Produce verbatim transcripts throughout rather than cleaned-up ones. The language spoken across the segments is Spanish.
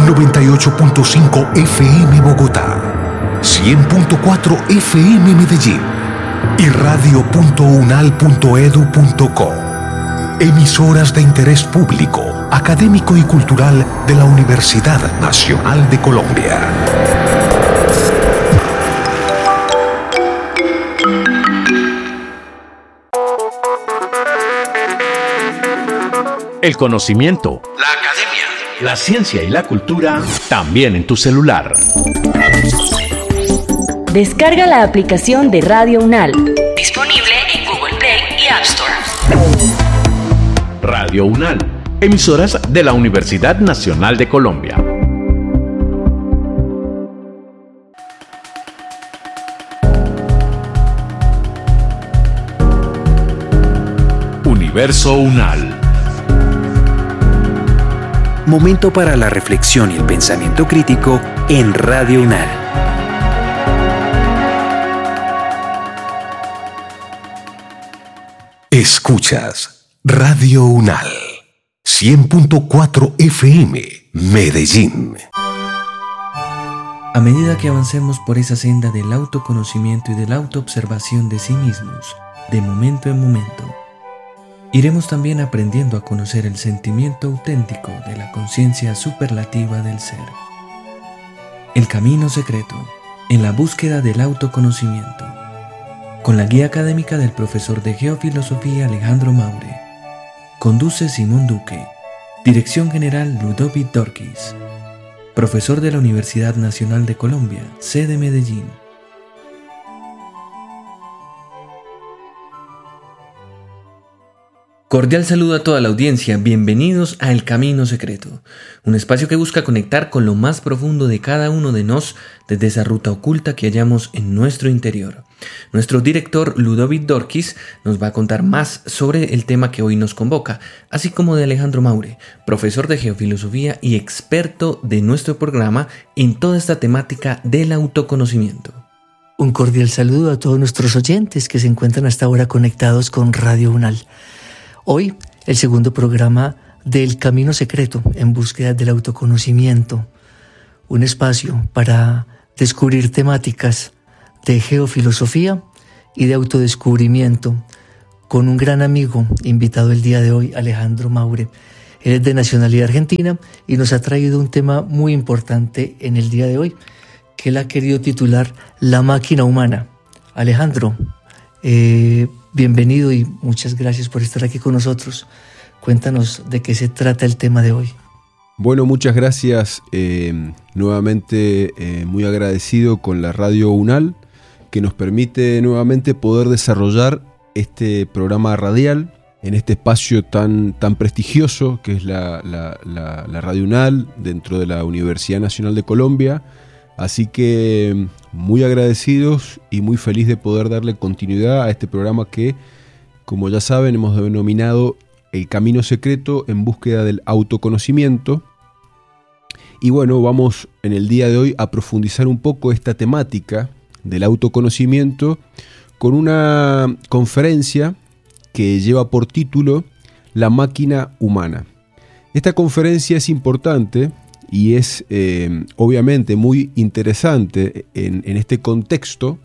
noventa y ocho punto cinco F M Bogotá, cien punto cuatro F M Medellín y radio punto unal punto edu punto co. Emisoras de interés público, académico y cultural de la Universidad Nacional de Colombia. El conocimiento, la academia, la ciencia y la cultura, también en tu celular. Descarga la aplicación de Radio UNAL. Disponible en Google Play y App Store. Radio UNAL, emisoras de la Universidad Nacional de Colombia. Universo UNAL. Momento para la reflexión y el pensamiento crítico en Radio UNAL. Escuchas Radio UNAL, cien punto cuatro F M, Medellín. A medida que avancemos por esa senda del autoconocimiento y de la autoobservación de sí mismos, de momento en momento, iremos también aprendiendo a conocer el sentimiento auténtico de la conciencia superlativa del ser. El camino secreto en la búsqueda del autoconocimiento, con la guía académica del profesor de Geofilosofía Alejandro Maure. Conduce Simón Duque. Dirección General Ludovic Dorquis. Profesor de la Universidad Nacional de Colombia, sede Medellín. Cordial saludo a toda la audiencia, bienvenidos a El Camino Secreto, un espacio que busca conectar con lo más profundo de cada uno de nos desde esa ruta oculta que hallamos en nuestro interior. Nuestro director Ludovic Dorquis nos va a contar más sobre el tema que hoy nos convoca, así como de Alejandro Maure, profesor de Geofilosofía y experto de nuestro programa en toda esta temática del autoconocimiento. Un cordial saludo a todos nuestros oyentes que se encuentran hasta ahora conectados con Radio UNAL. Hoy, el segundo programa del Camino Secreto en búsqueda del autoconocimiento, un espacio para descubrir temáticas de geofilosofía y de autodescubrimiento con un gran amigo invitado el día de hoy, Alejandro Maure. Él es de nacionalidad argentina y nos ha traído un tema muy importante en el día de hoy, que él ha querido titular La máquina humana. Alejandro, eh, bienvenido y muchas gracias por estar aquí con nosotros. Cuéntanos de qué se trata el tema de hoy. Bueno, muchas gracias. Eh, nuevamente eh, muy agradecido con la Radio UNAL, que nos permite nuevamente poder desarrollar este programa radial en este espacio tan, tan prestigioso que es la, la, la, la Radio UNAL dentro de la Universidad Nacional de Colombia. Así que muy agradecidos y muy feliz de poder darle continuidad a este programa que, como ya saben, hemos denominado El Camino Secreto en búsqueda del autoconocimiento. Y bueno, vamos en el día de hoy a profundizar un poco esta temática del autoconocimiento con una conferencia que lleva por título La máquina humana. Esta conferencia es importante y es eh, obviamente muy interesante en, en este contexto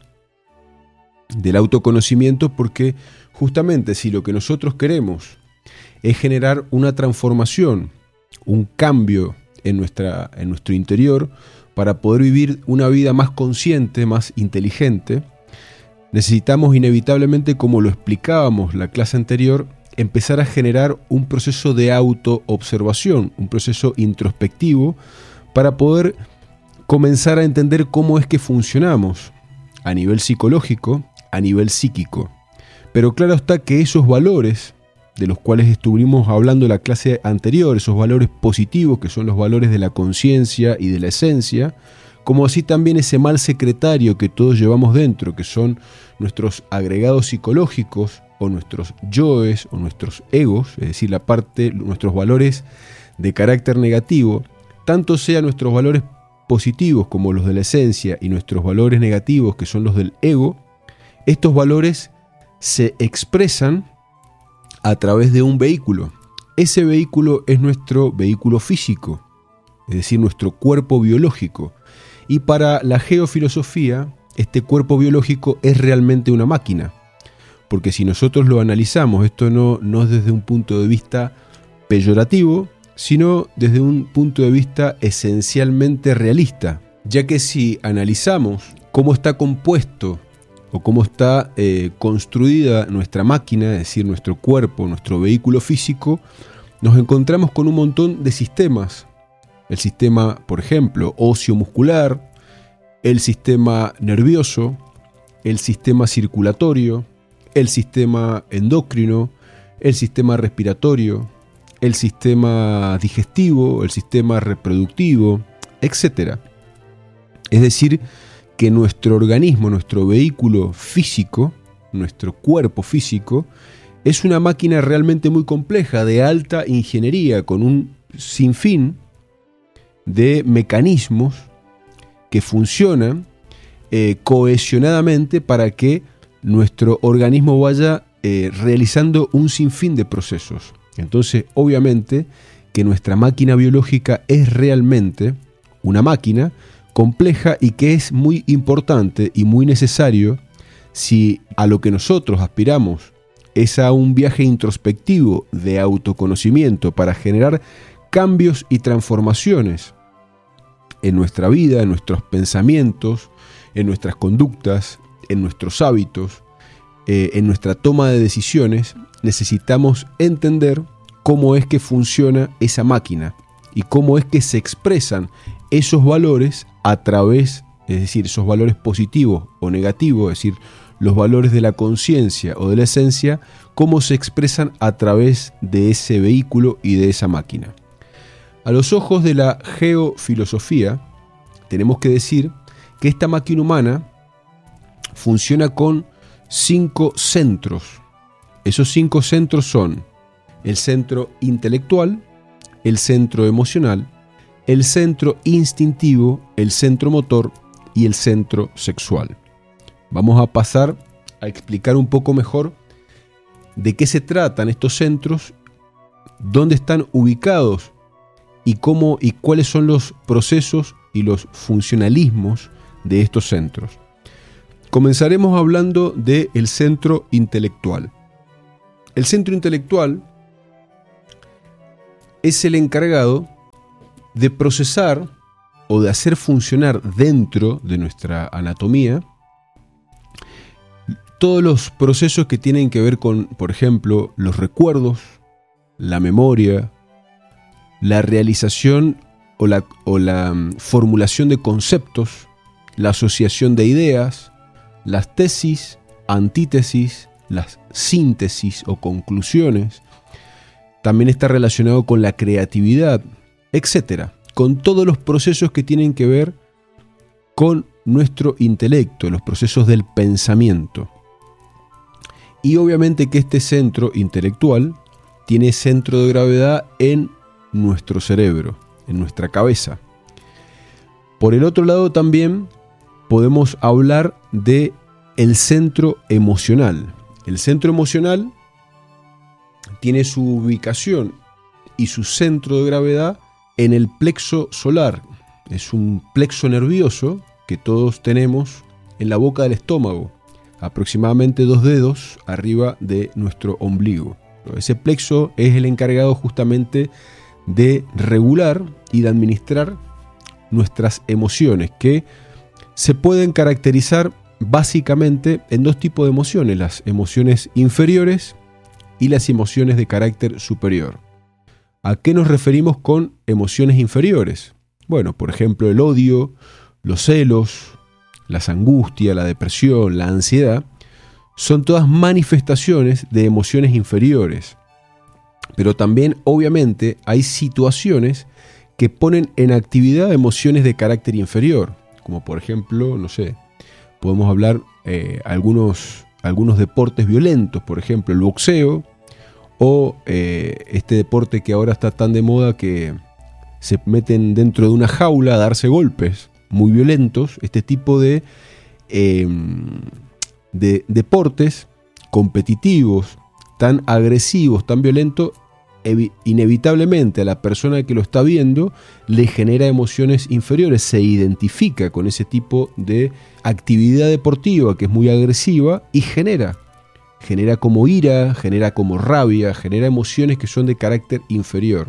del autoconocimiento, porque justamente si lo que nosotros queremos es generar una transformación, un cambio en, nuestra, en nuestro interior para poder vivir una vida más consciente, más inteligente, necesitamos inevitablemente, como lo explicábamos la clase anterior, empezar a generar un proceso de autoobservación, un proceso introspectivo para poder comenzar a entender cómo es que funcionamos a nivel psicológico, a nivel psíquico. Pero claro está que esos valores de los cuales estuvimos hablando en la clase anterior, esos valores positivos que son los valores de la conciencia y de la esencia, como así también ese mal secretario que todos llevamos dentro, que son nuestros agregados psicológicos o nuestros yoes o nuestros egos, es decir, la parte, nuestros valores de carácter negativo, tanto sean nuestros valores positivos como los de la esencia y nuestros valores negativos que son los del ego, estos valores se expresan a través de un vehículo. Ese vehículo es nuestro vehículo físico, es decir, nuestro cuerpo biológico. Y para la geofilosofía, este cuerpo biológico es realmente una máquina. Porque si nosotros lo analizamos, esto no, no es desde un punto de vista peyorativo, sino desde un punto de vista esencialmente realista. Ya que si analizamos cómo está compuesto o cómo está eh, construida nuestra máquina, es decir, nuestro cuerpo, nuestro vehículo físico, nos encontramos con un montón de sistemas. El sistema, por ejemplo, óseo muscular, el sistema nervioso, el sistema circulatorio, el sistema endocrino, el sistema respiratorio, el sistema digestivo, el sistema reproductivo, etcétera. Es decir, que nuestro organismo, nuestro vehículo físico, nuestro cuerpo físico, es una máquina realmente muy compleja, de alta ingeniería, con un sinfín de mecanismos que funcionan eh, cohesionadamente para que nuestro organismo vaya eh, realizando un sinfín de procesos. Entonces, obviamente, que nuestra máquina biológica es realmente una máquina compleja y que es muy importante y muy necesario si a lo que nosotros aspiramos es a un viaje introspectivo de autoconocimiento para generar cambios y transformaciones en nuestra vida, en nuestros pensamientos, en nuestras conductas, en nuestros hábitos, eh, en nuestra toma de decisiones. Necesitamos entender cómo es que funciona esa máquina y cómo es que se expresan esos valores a través, es decir, esos valores positivos o negativos, es decir, los valores de la conciencia o de la esencia, cómo se expresan a través de ese vehículo y de esa máquina. A los ojos de la geofilosofía, tenemos que decir que esta máquina humana funciona con cinco centros. Esos cinco centros son el centro intelectual, el centro emocional, el centro instintivo, el centro motor y el centro sexual. Vamos a pasar a explicar un poco mejor de qué se tratan estos centros, dónde están ubicados y cómo y cuáles son los procesos y los funcionalismos de estos centros. Comenzaremos hablando del centro intelectual. El centro intelectual es el encargado de procesar o de hacer funcionar dentro de nuestra anatomía todos los procesos que tienen que ver con, por ejemplo, los recuerdos, la memoria, la realización o la, o la formulación de conceptos, la asociación de ideas, las tesis, antítesis, las síntesis o conclusiones. También está relacionado con la creatividad, etcétera, con todos los procesos que tienen que ver con nuestro intelecto, los procesos del pensamiento. Y obviamente que este centro intelectual tiene centro de gravedad en nuestro cerebro, en nuestra cabeza. Por el otro lado también podemos hablar de el centro emocional. El centro emocional tiene su ubicación y su centro de gravedad en el plexo solar. Es un plexo nervioso que todos tenemos en la boca del estómago, aproximadamente dos dedos arriba de nuestro ombligo. Ese plexo es el encargado justamente de regular y de administrar nuestras emociones, que se pueden caracterizar básicamente en dos tipos de emociones: las emociones inferiores y las emociones de carácter superior. ¿A qué nos referimos con emociones inferiores? Bueno, por ejemplo, el odio, los celos, las angustias, la depresión, la ansiedad, son todas manifestaciones de emociones inferiores. Pero también, obviamente, hay situaciones que ponen en actividad emociones de carácter inferior, como por ejemplo, no sé, podemos hablar eh, algunos, algunos deportes violentos, por ejemplo, el boxeo, o eh, este deporte que ahora está tan de moda que se meten dentro de una jaula a darse golpes muy violentos. Este tipo de, eh, de deportes competitivos, tan agresivos, tan violentos, inevitablemente a la persona que lo está viendo le genera emociones inferiores, se identifica con ese tipo de actividad deportiva que es muy agresiva y genera, genera como ira, genera como rabia, genera emociones que son de carácter inferior.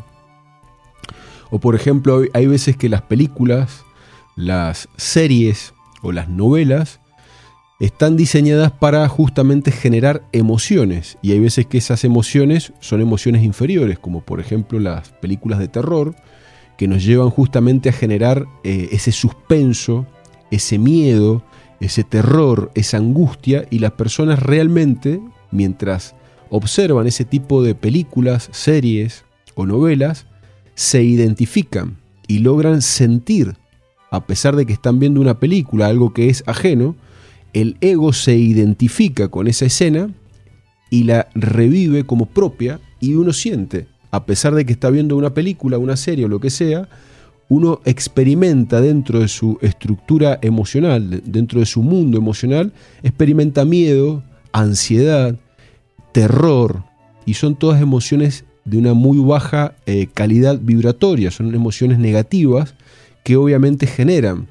O por ejemplo, hay veces que las películas, las series o las novelas están diseñadas para justamente generar emociones, y hay veces que esas emociones son emociones inferiores, como por ejemplo las películas de terror, que nos llevan justamente a generar eh, ese suspenso, ese miedo, ese terror, esa angustia, y las personas realmente, mientras observan ese tipo de películas, series o novelas, se identifican y logran sentir, a pesar de que están viendo una película, algo que es ajeno, el ego se identifica con esa escena y la revive como propia, y uno siente, a pesar de que está viendo una película, una serie o lo que sea, uno experimenta dentro de su estructura emocional, dentro de su mundo emocional, experimenta miedo, ansiedad, terror, y son todas emociones de una muy baja eh, calidad vibratoria, son emociones negativas que obviamente generan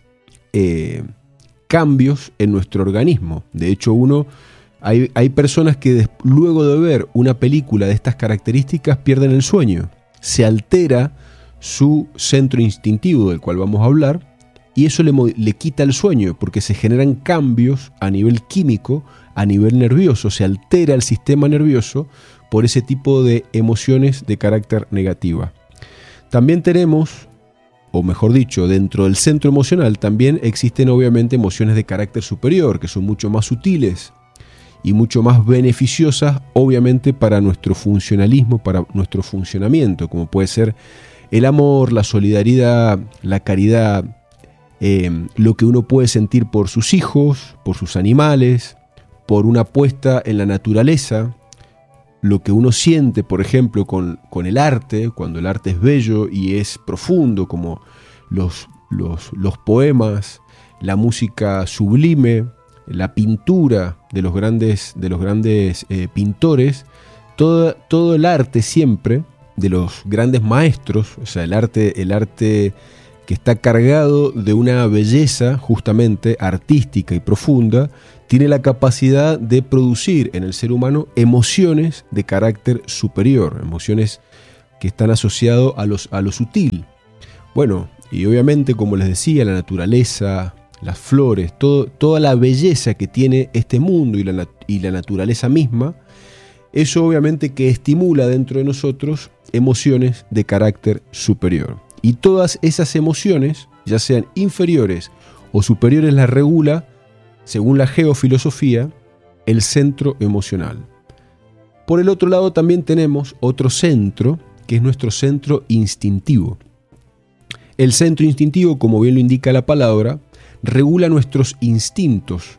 eh, cambios en nuestro organismo. De hecho, uno hay, hay personas que des, luego de ver una película de estas características pierden el sueño, se altera su centro instintivo del cual vamos a hablar, y eso le, le quita el sueño porque se generan cambios a nivel químico, a nivel nervioso, se altera el sistema nervioso por ese tipo de emociones de carácter negativa. También tenemos, o mejor dicho, dentro del centro emocional también existen obviamente emociones de carácter superior, que son mucho más sutiles y mucho más beneficiosas, obviamente, para nuestro funcionalismo, para nuestro funcionamiento, como puede ser el amor, la solidaridad, la caridad, eh, lo que uno puede sentir por sus hijos, por sus animales, por una apuesta en la naturaleza, lo que uno siente, por ejemplo, con, con el arte, cuando el arte es bello y es profundo, como los, los, los poemas, la música sublime, la pintura de los grandes, de los grandes eh, pintores, todo, todo el arte siempre de los grandes maestros, o sea, el arte, el arte que está cargado de una belleza justamente artística y profunda, tiene la capacidad de producir en el ser humano emociones de carácter superior, emociones que están asociadas a, los, a lo sutil. Bueno, y obviamente, como les decía, la naturaleza, las flores, todo, toda la belleza que tiene este mundo y la, y la naturaleza misma, eso obviamente que estimula dentro de nosotros emociones de carácter superior. Y todas esas emociones, ya sean inferiores o superiores, las regula, según la geofilosofía, el centro emocional. Por el otro lado también tenemos otro centro, que es nuestro centro instintivo. El centro instintivo, como bien lo indica la palabra, regula nuestros instintos.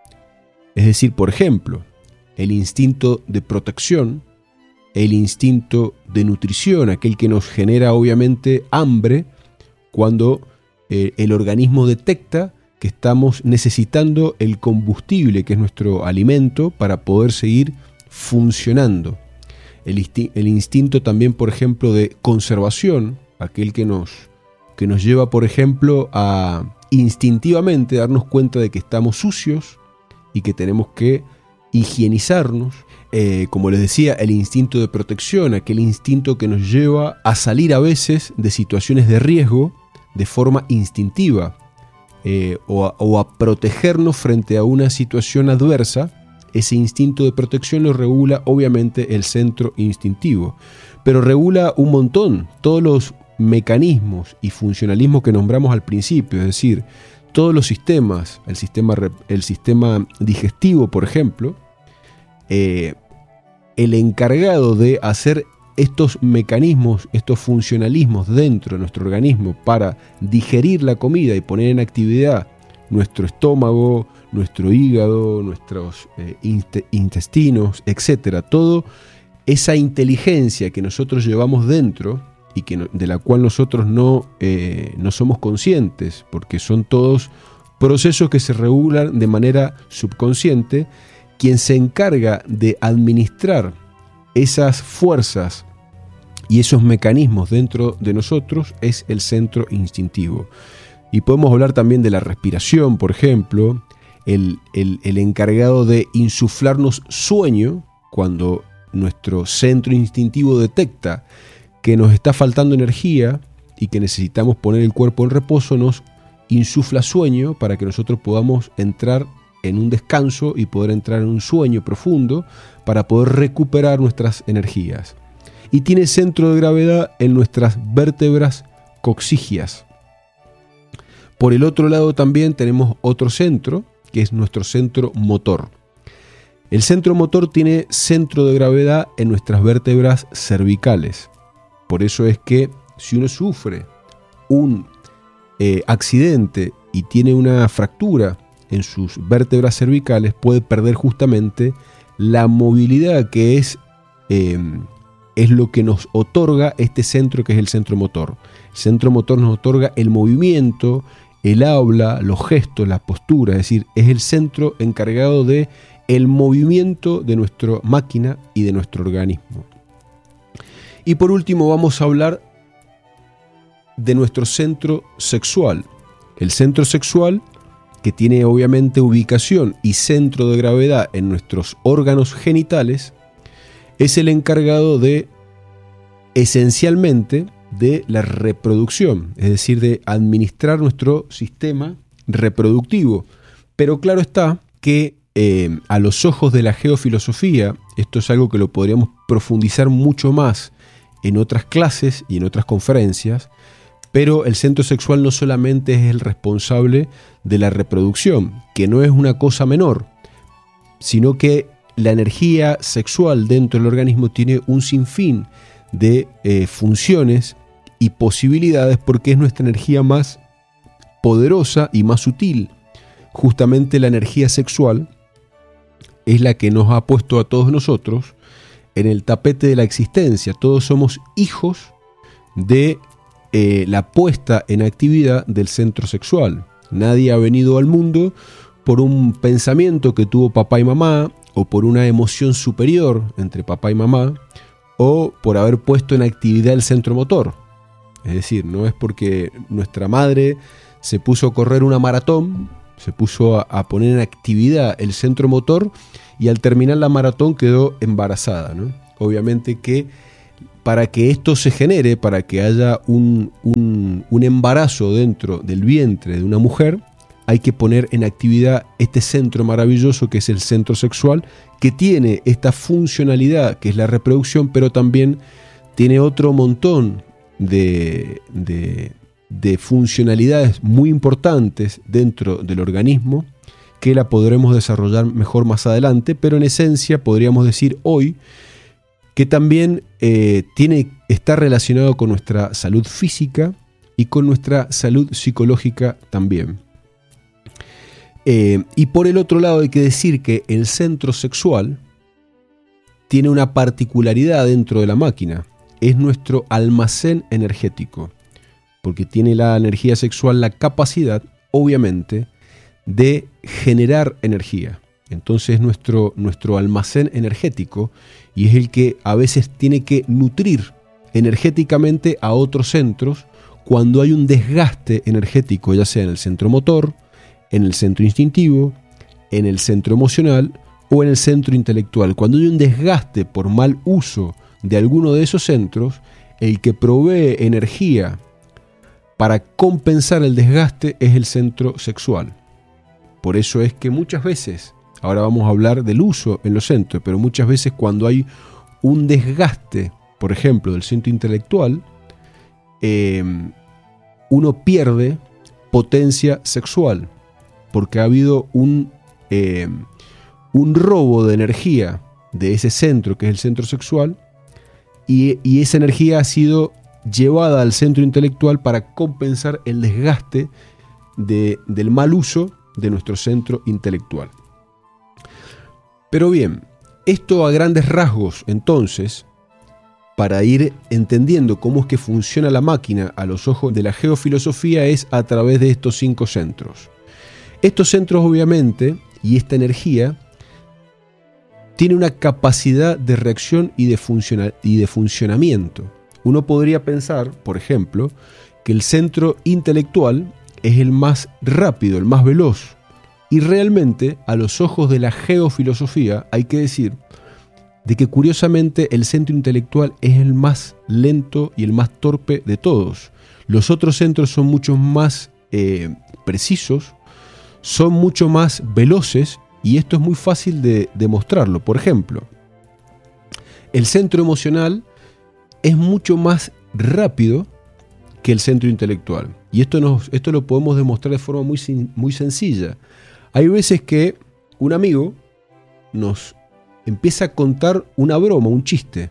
Es decir, por ejemplo, el instinto de protección, el instinto de nutrición, aquel que nos genera obviamente hambre cuando eh, el organismo detecta que estamos necesitando el combustible, que es nuestro alimento, para poder seguir funcionando. El, insti- el instinto también, por ejemplo, de conservación, aquel que nos, que nos lleva, por ejemplo, a instintivamente darnos cuenta de que estamos sucios y que tenemos que higienizarnos. Eh, como les decía, el instinto de protección, aquel instinto que nos lleva a salir a veces de situaciones de riesgo de forma instintiva. Eh, o, a, o a protegernos frente a una situación adversa. Ese instinto de protección lo regula obviamente el centro instintivo, pero regula un montón, todos los mecanismos y funcionalismos que nombramos al principio, es decir, todos los sistemas, el sistema, el sistema digestivo, por ejemplo, eh, el encargado de hacer estos mecanismos, estos funcionalismos dentro de nuestro organismo para digerir la comida y poner en actividad nuestro estómago, nuestro hígado, nuestros eh, intestinos, etcétera. Todo esa inteligencia que nosotros llevamos dentro y que no, de la cual nosotros no, eh, no somos conscientes, porque son todos procesos que se regulan de manera subconsciente. Quien se encarga de administrar esas fuerzas y esos mecanismos dentro de nosotros es el centro instintivo. Y podemos hablar también de la respiración, por ejemplo, el, el, el encargado de insuflarnos sueño cuando nuestro centro instintivo detecta que nos está faltando energía y que necesitamos poner el cuerpo en reposo, nos insufla sueño para que nosotros podamos entrar en un descanso y poder entrar en un sueño profundo para poder recuperar nuestras energías. Y tiene centro de gravedad en nuestras vértebras coxígeas. Por el otro lado también tenemos otro centro, que es nuestro centro motor. El centro motor tiene centro de gravedad en nuestras vértebras cervicales. Por eso es que si uno sufre un eh, accidente y tiene una fractura en sus vértebras cervicales, puede perder justamente la movilidad, que es, eh, es lo que nos otorga este centro, que es el centro motor. El centro motor nos otorga el movimiento, el habla, los gestos, la postura, es decir, es el centro encargado de el movimiento de nuestra máquina y de nuestro organismo. Y por último vamos a hablar de nuestro centro sexual. El centro sexual, que tiene obviamente ubicación y centro de gravedad en nuestros órganos genitales, es el encargado de, esencialmente, de la reproducción, es decir, de administrar nuestro sistema reproductivo. Pero claro está que eh, a los ojos de la geofilosofía, esto es algo que lo podríamos profundizar mucho más en otras clases y en otras conferencias, pero el centro sexual no solamente es el responsable de la reproducción, que no es una cosa menor, sino que la energía sexual dentro del organismo tiene un sinfín de eh, funciones y posibilidades, porque es nuestra energía más poderosa y más sutil. Justamente la energía sexual es la que nos ha puesto a todos nosotros en el tapete de la existencia. Todos somos hijos de eh, la puesta en actividad del centro sexual. Nadie ha venido al mundo por un pensamiento que tuvo papá y mamá, o por una emoción superior entre papá y mamá, o por haber puesto en actividad el centro motor. Es decir, no es porque nuestra madre se puso a correr una maratón, se puso a, a poner en actividad el centro motor y al terminar la maratón quedó embarazada, ¿no? Obviamente que para que esto se genere, para que haya un, un, un embarazo dentro del vientre de una mujer, hay que poner en actividad este centro maravilloso que es el centro sexual, que tiene esta funcionalidad que es la reproducción, pero también tiene otro montón de, de, de funcionalidades muy importantes dentro del organismo, que la podremos desarrollar mejor más adelante, pero en esencia podríamos decir hoy que también eh, tiene, está relacionado con nuestra salud física y con nuestra salud psicológica también. Eh, y por el otro lado hay que decir que el centro sexual tiene una particularidad dentro de la máquina. Es nuestro almacén energético, porque tiene la energía sexual la capacidad, obviamente, de generar energía. Entonces es nuestro, nuestro almacén energético y es el que a veces tiene que nutrir energéticamente a otros centros cuando hay un desgaste energético, ya sea en el centro motor, en el centro instintivo, en el centro emocional o en el centro intelectual. Cuando hay un desgaste por mal uso de alguno de esos centros, el que provee energía para compensar el desgaste es el centro sexual. Por eso es que muchas veces, ahora vamos a hablar del uso en los centros, pero muchas veces cuando hay un desgaste, por ejemplo, del centro intelectual, eh, uno pierde potencia sexual, porque ha habido un, eh, un robo de energía de ese centro, que es el centro sexual, y, y esa energía ha sido llevada al centro intelectual para compensar el desgaste de, del mal uso de nuestro centro intelectual. Pero bien, esto a grandes rasgos, entonces, para ir entendiendo cómo es que funciona la máquina a los ojos de la geofilosofía, es a través de estos cinco centros. Estos centros, obviamente, y esta energía, tiene una capacidad de reacción y de, funciona- y de funcionamiento. uno podría pensar, por ejemplo, que el centro intelectual es el más rápido, el más veloz. Y realmente, a los ojos de la geofilosofía, hay que decir de que curiosamente el centro intelectual es el más lento y el más torpe de todos. Los otros centros son mucho más eh, precisos, son mucho más veloces, y esto es muy fácil de demostrarlo. Por ejemplo, el centro emocional es mucho más rápido que el centro intelectual. Y esto, nos, esto lo podemos demostrar de forma muy, muy sencilla. Hay veces que un amigo nos empieza a contar una broma, un chiste.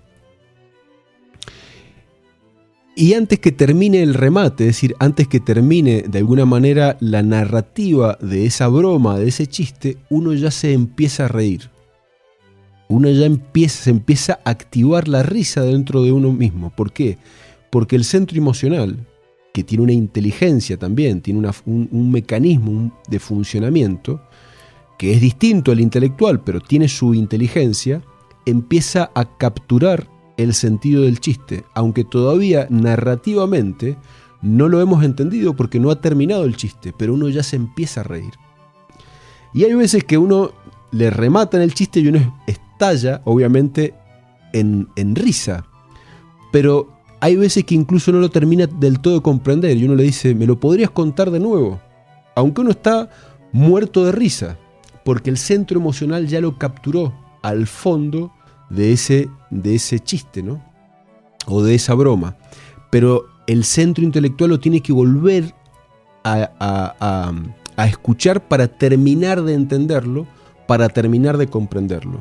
Y antes que termine el remate, es decir, antes que termine de alguna manera la narrativa de esa broma, de ese chiste, uno ya se empieza a reír. Uno ya empieza, se empieza a activar la risa dentro de uno mismo. ¿Por qué? Porque el centro emocional, que tiene una inteligencia también, tiene una, un, un mecanismo de funcionamiento, que es distinto al intelectual, pero tiene su inteligencia, empieza a capturar el sentido del chiste, aunque todavía narrativamente no lo hemos entendido porque no ha terminado el chiste, pero uno ya se empieza a reír. Y hay veces que uno le remata en el chiste y uno estalla, obviamente, en, en risa, pero hay veces que incluso no lo termina del todo de comprender y uno le dice, ¿me lo podrías contar de nuevo? Aunque uno está muerto de risa, porque el centro emocional ya lo capturó al fondo de ese, de ese chiste, ¿no? O de esa broma. Pero el centro intelectual lo tiene que volver a, a, a, a escuchar para terminar de entenderlo, para terminar de comprenderlo.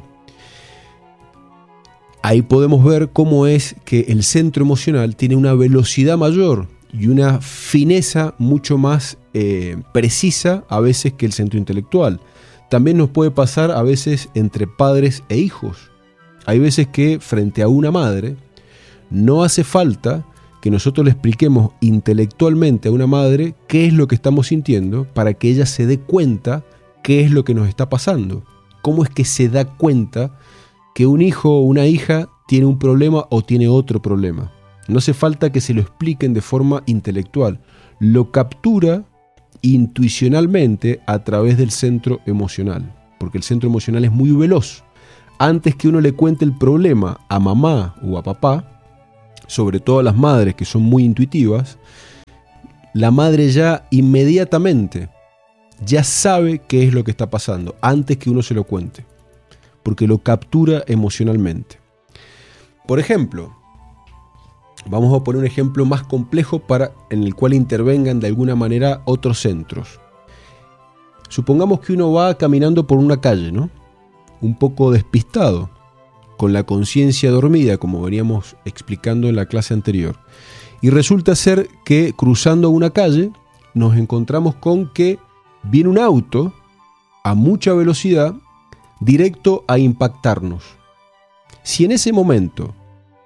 Ahí podemos ver cómo es que el centro emocional tiene una velocidad mayor y una fineza mucho más eh, precisa a veces que el centro intelectual. También nos puede pasar a veces entre padres e hijos. Hay veces que frente a una madre no hace falta que nosotros le expliquemos intelectualmente a una madre qué es lo que estamos sintiendo para que ella se dé cuenta qué es lo que nos está pasando. ¿Cómo es que se da cuenta que un hijo o una hija tiene un problema o tiene otro problema? No hace falta que se lo expliquen de forma intelectual. Lo captura intuicionalmente a través del centro emocional, porque el centro emocional es muy veloz. Antes que uno le cuente el problema a mamá o a papá, sobre todo a las madres que son muy intuitivas, la madre ya inmediatamente ya sabe qué es lo que está pasando antes que uno se lo cuente, porque lo captura emocionalmente. Por ejemplo, vamos a poner un ejemplo más complejo para, en el cual intervengan de alguna manera otros centros. Supongamos que uno va caminando por una calle, ¿no? Un poco despistado, con la conciencia dormida, como veníamos explicando en la clase anterior. Y resulta ser que cruzando una calle nos encontramos con que viene un auto a mucha velocidad directo a impactarnos. Si en ese momento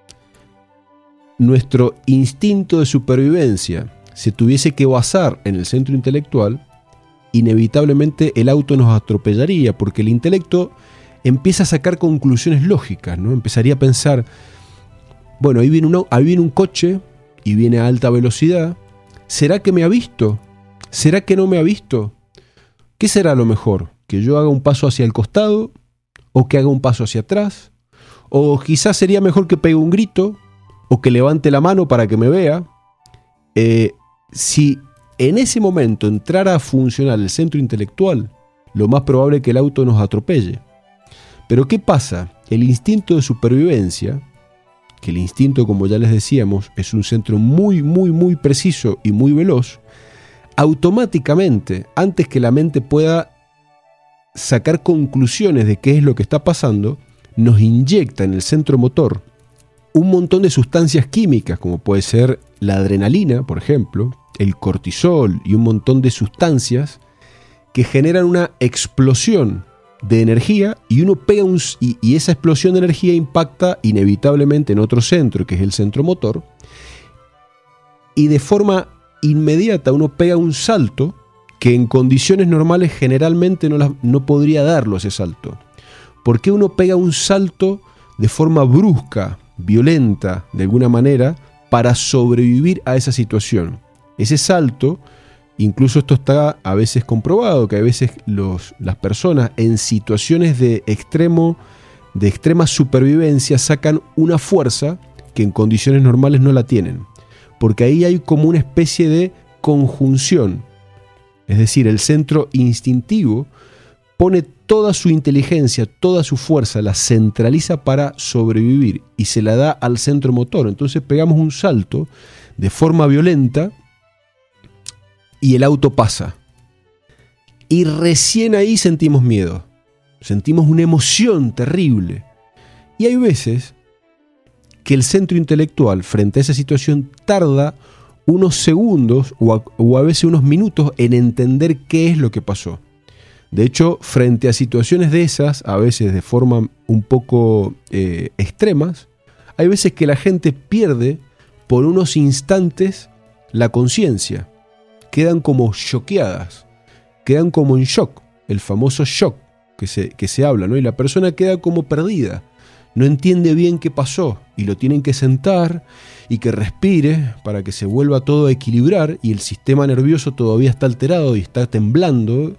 nuestro instinto de supervivencia se tuviese que basar en el centro intelectual, inevitablemente el auto nos atropellaría, porque el intelecto empieza a sacar conclusiones lógicas, ¿no? Empezaría a pensar, bueno, ahí viene, uno, ahí viene un coche y viene a alta velocidad. ¿Será que me ha visto? ¿Será que no me ha visto? ¿Qué será lo mejor? ¿Que yo haga un paso hacia el costado? ¿O que haga un paso hacia atrás? ¿O quizás sería mejor que pegue un grito? ¿O que levante la mano para que me vea? Eh, si en ese momento entrara a funcionar el centro intelectual, lo más probable es que el auto nos atropelle. Pero ¿qué pasa? El instinto de supervivencia, que el instinto, como ya les decíamos, es un centro muy, muy, muy preciso y muy veloz, automáticamente, antes que la mente pueda sacar conclusiones de qué es lo que está pasando, nos inyecta en el centro motor un montón de sustancias químicas, como puede ser la adrenalina, por ejemplo, el cortisol y un montón de sustancias que generan una explosión de energía y uno pega un, y, y esa explosión de energía impacta inevitablemente en otro centro, que es el centro motor, y de forma inmediata uno pega un salto que en condiciones normales generalmente no, la, no podría darlo ese salto. ¿Por qué uno pega un salto de forma brusca, violenta, de alguna manera, para sobrevivir a esa situación. Ese salto, incluso esto está a veces comprobado, que a veces los, las personas en situaciones de, extremo, de extrema supervivencia sacan una fuerza que en condiciones normales no la tienen. Porque ahí hay como una especie de conjunción. Es decir, el centro instintivo pone toda su inteligencia, toda su fuerza, la centraliza para sobrevivir y se la da al centro motor. Entonces pegamos un salto de forma violenta y el auto pasa. Y recién ahí sentimos miedo, sentimos una emoción terrible. Y hay veces que el centro intelectual frente a esa situación tarda unos segundos o a, o a veces unos minutos en entender qué es lo que pasó. De hecho, frente a situaciones de esas, a veces de forma un poco eh, extremas, hay veces que la gente pierde por unos instantes la conciencia. Quedan como choqueadas, quedan como en shock, el famoso shock que se, que se habla, ¿no? Y la persona queda como perdida, no entiende bien qué pasó y lo tienen que sentar y que respire para que se vuelva todo a equilibrar y el sistema nervioso todavía está alterado y está temblando.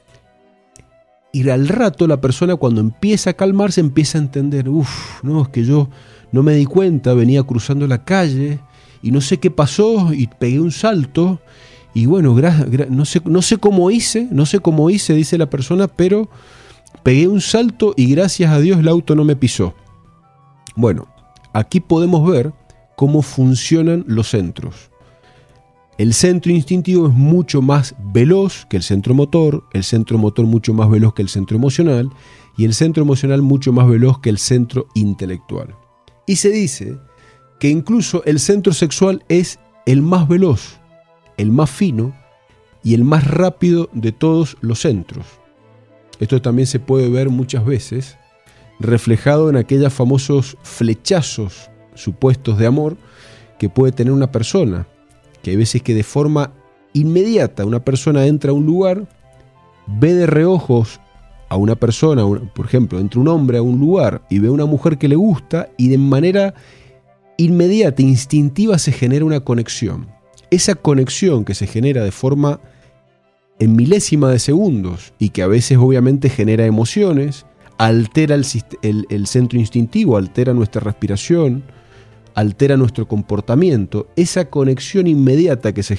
Y al rato la persona cuando empieza a calmarse empieza a entender, uff, no, es que yo no me di cuenta, venía cruzando la calle y no sé qué pasó y pegué un salto y bueno, gra- gra- no sé, no sé cómo hice, no sé cómo hice, dice la persona, pero pegué un salto y gracias a Dios el auto no me pisó. Bueno, aquí podemos ver cómo funcionan los centros. El centro instintivo es mucho más veloz que el centro motor, el centro motor mucho más veloz que el centro emocional y el centro emocional mucho más veloz que el centro intelectual. Y se dice que incluso el centro sexual es el más veloz, el más fino y el más rápido de todos los centros. Esto también se puede ver muchas veces reflejado en aquellos famosos flechazos supuestos de amor que puede tener una persona. Que hay veces que de forma inmediata una persona entra a un lugar, ve de reojos a una persona, por ejemplo, entra un hombre a un lugar y ve a una mujer que le gusta y de manera inmediata, instintiva se genera una conexión. Esa conexión que se genera de forma en milésima de segundos y que a veces obviamente genera emociones, altera el, el, el centro instintivo, altera nuestra respiración, altera nuestro comportamiento. Esa conexión inmediata que se,